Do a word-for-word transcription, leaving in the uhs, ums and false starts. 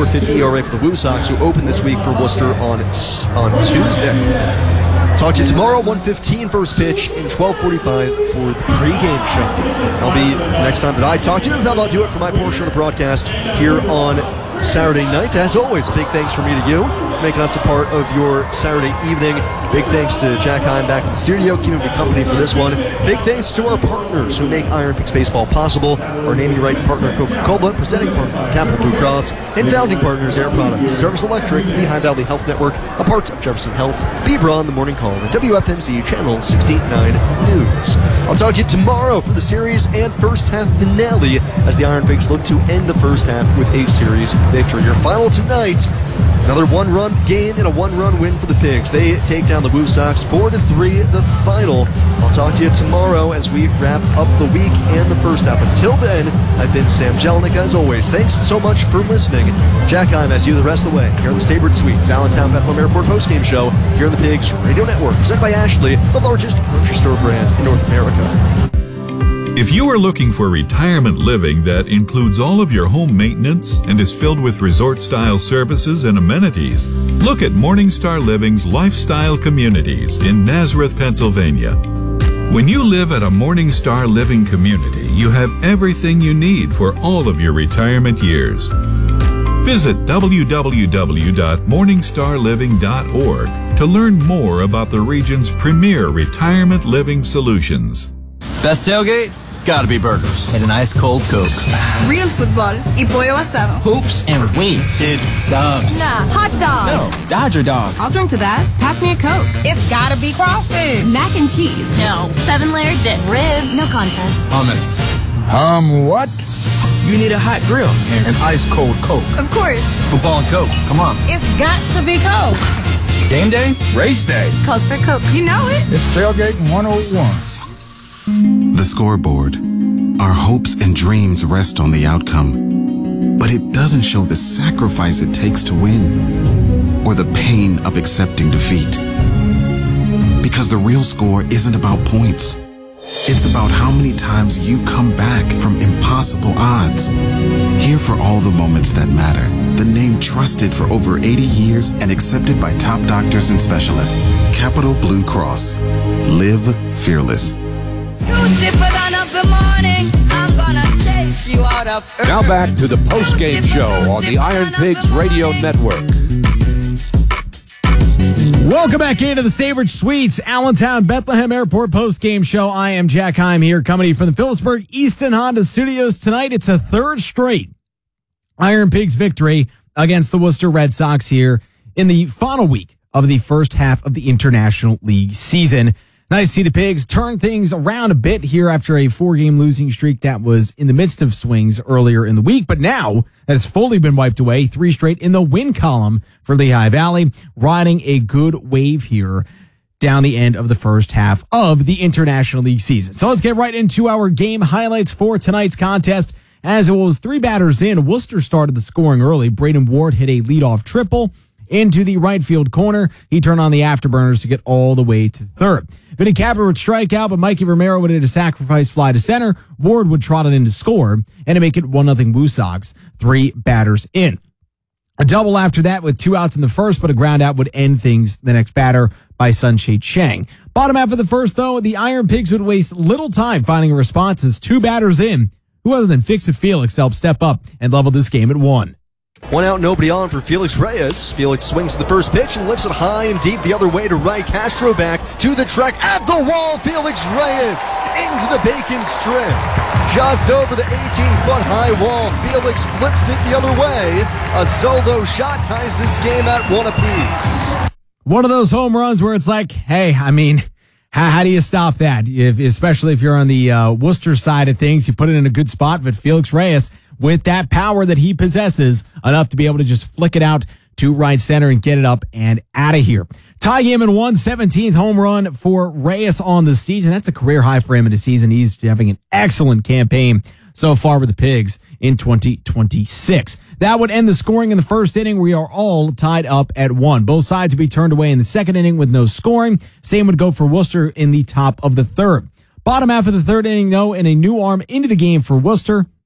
fifty E R A for the Woo Sox, who open this week for Worcester on, on Tuesday. Talk to you tomorrow, one fifteen first pitch, and twelve forty-five for the pregame show. That'll be next time that I talk to you. That's how I'll do it for my portion of the broadcast here on Saturday night. As always, big thanks from me to you for making us a part of your Saturday evening. Big thanks to Jack Heim back in the studio, keeping me company for this one. Big thanks to our partners who make Iron Pigs Baseball possible. Our naming rights partner, Coca-Cola, presenting partner, Capital Blue Cross, and founding partners, Air Products, Service Electric, the Lehigh Valley Health Network, a part of Jefferson Health, B B R A, The Morning Call, and W F M Z Channel sixty-nine News. I'll talk to you tomorrow for the series and first half finale as the Iron Pigs look to end the first half with a series victory. Your final tonight, another one-run game and a one-run win for the Pigs. They take down the Woo Sox four to three, the final. I'll talk to you tomorrow as we wrap up the week and the first half. Until then, I've been Sam Jelinek. As always, thanks so much for listening. Jack Heim has you the rest of the way here in the Staybird Suites, Allentown Bethlehem Airport postgame show here on the Pigs Radio Network, presented by Ashley, the largest grocery store brand in North America. If you are looking for retirement living that includes all of your home maintenance and is filled with resort-style services and amenities, look at Morningstar Living's Lifestyle Communities in Nazareth, Pennsylvania. When you live at a Morningstar Living community, you have everything you need for all of your retirement years. Visit w w w dot morningstar living dot org to learn more about the region's premier retirement living solutions. Best tailgate? It's gotta be burgers. And an ice cold Coke. Real football y pollo asado. Hoops and wings. Dude, subs. Nah, hot dog. No, Dodger dog. I'll drink to that. Pass me a Coke. It's gotta be crawfish. Mac and cheese. No. Seven layer dip. Ribs. No contest. Hummus. Um, what? You need a hot grill. And an ice cold Coke. Of course. Football and Coke. Come on. It's got to be Coke. Game day? Race day. Calls for Coke. You know it. It's Tailgate one oh one. The scoreboard. Our hopes and dreams rest on the outcome, but it doesn't show the sacrifice it takes to win or the pain of accepting defeat. Because the real score isn't about points. It's about how many times you come back from impossible odds. Here for all the moments that matter. The name trusted for over eighty years and accepted by top doctors and specialists. Capital Blue Cross. Live fearless. Now back to the post-game show on the Iron Pigs Radio Network. Welcome back into the Staybridge Suites, Allentown Bethlehem Airport post-game show. I am Jack Heim here, coming to you from the Phillipsburg Easton Honda Studios. Tonight, it's a third straight Iron Pigs victory against the Worcester Red Sox here in the final week of the first half of the International League season. Nice to see the Pigs turn things around a bit here after a four-game losing streak that was in the midst of swings earlier in the week. But now has fully been wiped away. Three straight in the win column for Lehigh Valley, riding a good wave here down the end of the first half of the International League season. So let's get right into our game highlights for tonight's contest. As it was three batters in, Worcester started the scoring early. Braden Ward hit a leadoff triple into the right field corner. He turned on the afterburners to get all the way to third. Vinny Capper would strike out, but Mikey Romero would hit a sacrifice fly to center. Ward would trot it in to score and to make it one nothing Woo Sox, three batters in. A double after that with two outs in the first, but a ground out would end things. The next batter by Sunshade Chang. Bottom half of the first, though, the Iron Pigs would waste little time finding a response as two batters in, who other than Fix-It Felix to help step up and level this game at one. One out, nobody on for Felix Reyes. Felix swings to the first pitch and lifts it high and deep the other way to right. Castro back to the track at the wall. Felix Reyes into the bacon strip. Just over the eighteen-foot high wall. Felix flips it the other way. A solo shot ties this game at one apiece. One of those home runs where it's like, hey, I mean, how, how do you stop that? If, especially if you're on the uh, Worcester side of things, you put it in a good spot, but Felix Reyes, with that power that he possesses, enough to be able to just flick it out to right center and get it up and out of here. Tie game in one, seventeenth home run for Reyes on the season. That's a career high for him in the season. He's having an excellent campaign so far with the Pigs in twenty twenty-six. That would end the scoring in the first inning. We are all tied up at one. Both sides would be turned away in the second inning with no scoring. Same would go for Worcester in the top of the third. Bottom half of the third inning, though, and a new arm into the game for Worcester.